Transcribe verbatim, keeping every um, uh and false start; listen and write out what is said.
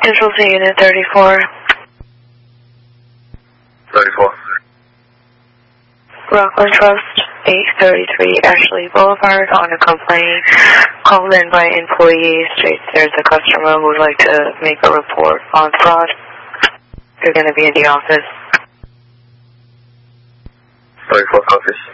Central to Unit thirty-four. thirty-four. Rockland Trust, eight thirty-three Ashley Boulevard, on a complaint called in by employee states there's a customer who would like to make a report on fraud. They're going to be in the office. thirty-fourth office.